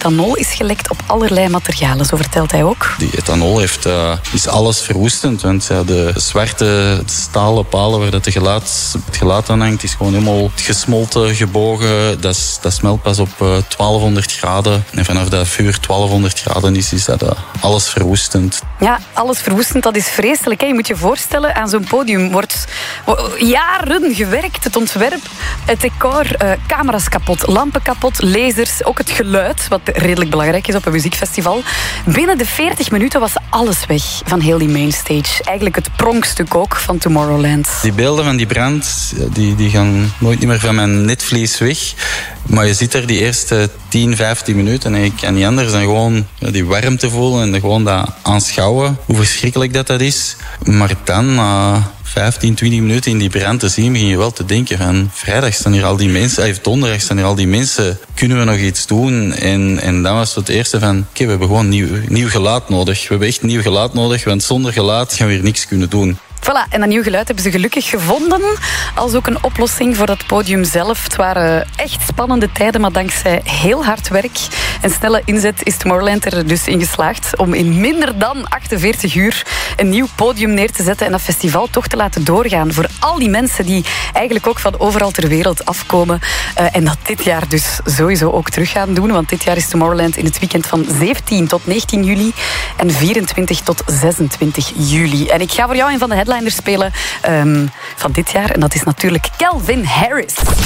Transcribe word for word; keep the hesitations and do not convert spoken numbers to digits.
ethanol is gelekt op allerlei materialen. Zo vertelt hij ook. Die ethanol heeft, uh, is alles verwoestend. Want ja, de zwarte stalen palen waar dat de gelaat, het gelaat aan hangt, is gewoon helemaal gesmolten, gebogen. Dat, is, dat smelt pas op uh, twaalfhonderd graden. En vanaf dat vuur twaalfhonderd graden is, is dat uh, alles verwoestend. Ja, alles verwoestend, dat is vreselijk. Hè? Je moet je voorstellen, aan zo'n podium wordt jaren gewerkt. Het ontwerp, het decor, uh, camera's kapot, lampen kapot, lasers, ook het geluid, wat redelijk belangrijk is op een muziekfestival. Binnen de veertig minuten was alles weg van heel die mainstage. Eigenlijk het pronkstuk ook van Tomorrowland. Die beelden van die brand, die, die gaan nooit meer van mijn netvlies weg. Maar je ziet er die eerste tien, vijftien minuten en ik kan niet anders dan gewoon die warmte voelen en gewoon dat aanschouwen. Hoe verschrikkelijk dat dat is. Maar dan, na vijftien, twintig minuten in die brand te zien, begin je wel te denken van vrijdag staan hier al die mensen, of donderdag staan hier al die mensen, kunnen we nog iets doen? En, en dan was het eerste van, oké, okay, we hebben gewoon nieuw, nieuw geluid nodig. We hebben echt nieuw geluid nodig, want zonder geluid gaan we hier niks kunnen doen. Voilà, en dat nieuw geluid hebben ze gelukkig gevonden. Als ook een oplossing voor dat podium zelf. Het waren echt spannende tijden, maar dankzij heel hard werk en snelle inzet is Tomorrowland er dus in geslaagd om in minder dan achtenveertig uur een nieuw podium neer te zetten en dat festival toch te laten doorgaan voor al die mensen die eigenlijk ook van overal ter wereld afkomen. Uh, en dat dit jaar dus sowieso ook terug gaan doen, want dit jaar is Tomorrowland in het weekend van zeventien tot negentien juli en vierentwintig tot zesentwintig juli. En ik ga voor jou een van de headliners spelen um, van dit jaar. En dat is natuurlijk Calvin Harris.